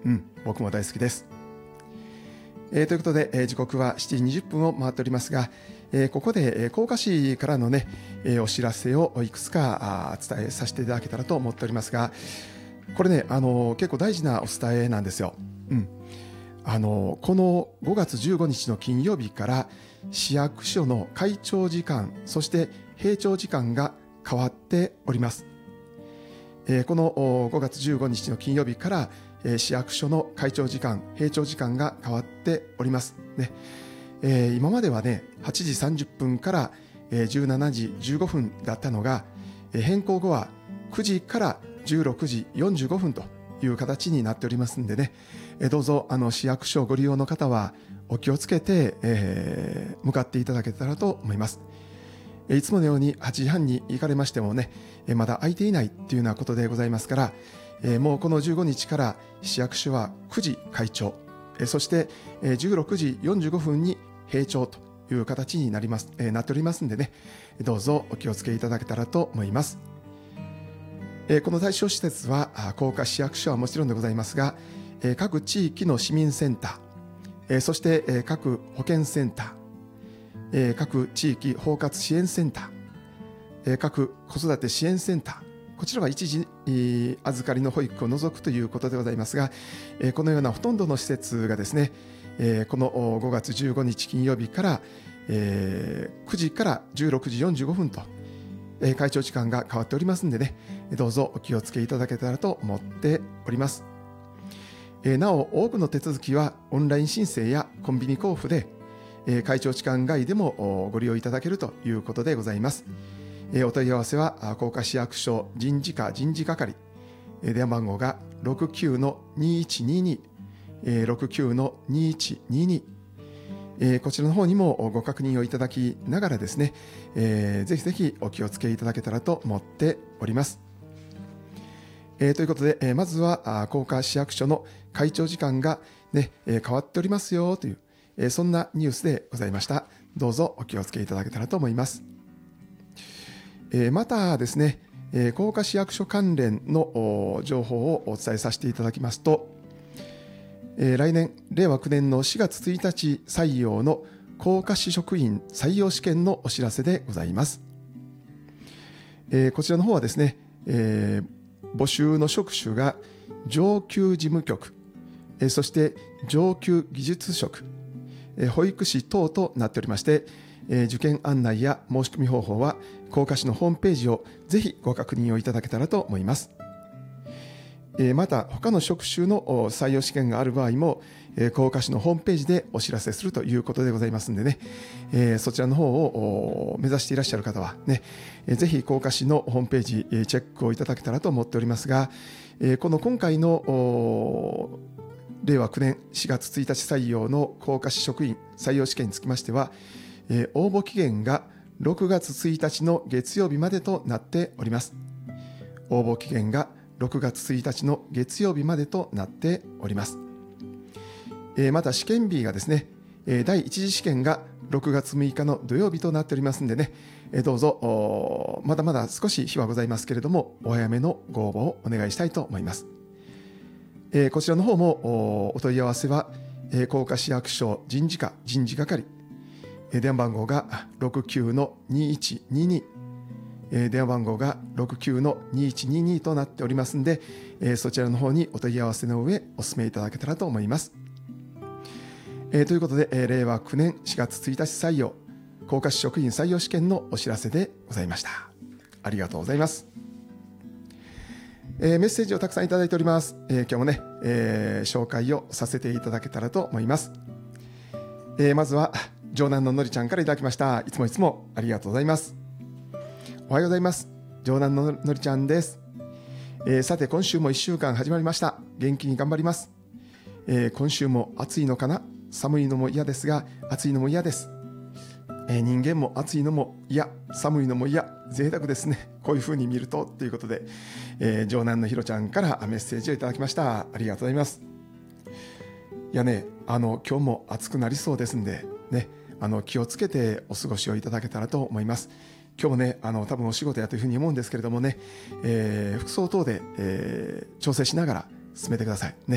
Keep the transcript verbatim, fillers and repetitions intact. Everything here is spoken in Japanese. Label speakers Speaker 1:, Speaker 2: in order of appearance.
Speaker 1: うん、僕も大好きです。えー、ということで、えー、時刻はしちじにじゅっぷんを回っておりますが、えー、ここで、えー、甲賀市からのね、えー、お知らせをいくつかあ伝えさせていただけたらと思っておりますが、これね、あのー、結構大事なお伝えなんですよ。うん。あのー、このごがつじゅうごにちの金曜日から市役所の開庁時間、そして閉庁時間が変わっております。えー、このごがつじゅうごにちの金曜日から、えー、市役所の開庁時間、閉庁時間が変わっておりますね。えー、今まではね、はちじさんじゅっぷんから、えー、じゅうしちじじゅうごふんだったのが、えー、変更後はくじからじゅうろくじよんじゅうごふんという形になっておりますんでね、えー、どうぞあの市役所をご利用の方はお気をつけて、えー、向かっていただけたらと思います。いつものようにはちじはんに行かれましてもね、まだ空いていないっていうようなことでございますから、もうこのじゅうごにちから市役所はくじ開庁、そしてじゅうろくじよんじゅうごふんに閉庁という形になります、なっておりますんでね、どうぞお気をつけいただけたらと思います。この対象施設は甲賀市役所はもちろんでございますが、各地域の市民センター、そして各保健センター、各地域包括支援センター、各子育て支援センター、こちらは一時預かりの保育を除くということでございますが、このようなほとんどの施設がですね、このごがつじゅうごにち金曜日からくじからじゅうろくじよんじゅうごふんと開庁時間が変わっておりますのでね、どうぞお気をつけいただけたらと思っております。なお、多くの手続きはオンライン申請やコンビニ交付で開庁期間外でもご利用いただけるということでございます。お問い合わせは甲賀市役所人事課人事係、電話番号が ろくきゅうのにいちにに、ろくきゅうのにいちにに、こちらの方にもご確認をいただきながらですね、ぜひぜひお気をつけいただけたらと思っております。えー、ということで、まずは甲賀市役所の開庁時間が、ね、変わっておりますよというそんなニュースでございました。どうぞお気をつけいただけたらと思います。またですね、甲賀市役所関連の情報をお伝えさせていただきますと、来年れいわくねんのしがつついたち採用の甲賀市職員採用試験のお知らせでございます。こちらの方はですね、募集の職種が上級事務局、そして上級技術職、保育士等となっておりまして、受験案内や申し込み方法は甲賀市のホームページをぜひご確認をいただけたらと思います。また他の職種の採用試験がある場合も甲賀市のホームページでお知らせするということでございますのでね、そちらの方を目指していらっしゃる方はね、ぜひ甲賀市のホームページチェックをいただけたらと思っておりますが、この今回のれいわくねんしがつついたち採用の甲賀市職員採用試験につきましては、応募期限がろくがつついたちの月曜日までとなっております。応募期限がろくがつついたちの月曜日までとなっております。また試験日がですね、だいいち次試験がろくがつむいかの土曜日となっておりますのでね、どうぞまだまだ少し日はございますけれども、お早めのご応募をお願いしたいと思います。こちらの方もお問い合わせは甲賀市役所人事課人事係、電話番号が ろくきゅうのにいちにに、電話番号が ろくきゅうのにいちにに となっておりますので、そちらの方にお問い合わせの上お進めいただけたらと思います。ということで、れいわくねんしがつついたち採用甲賀市職員採用試験のお知らせでございました。ありがとうございます。えー、メッセージをたくさんいただいております。えー、今日もね、えー、紹介をさせていただけたらと思います。えー、まずは城南ののりちゃんからいただきました。いつもいつもありがとうございます。おはようございます。城南ののりちゃんです。えー、さて今週もいっしゅうかん始まりました。元気に頑張ります。えー、今週も暑いのかな、寒いのも嫌ですが暑いのも嫌です。えー、人間も暑いのも嫌、寒いのも嫌、贅沢ですね。こういう風に見るとということで、えー、城南のひろちゃんからメッセージをいただきました。ありがとうございます。いやね、あの今日も暑くなりそうですんでね、あの気をつけてお過ごしをいただけたらと思います。今日もね、あの多分お仕事やというふうに思うんですけれどもね、えー、服装等で、えー、調整しながら進めてくださいね。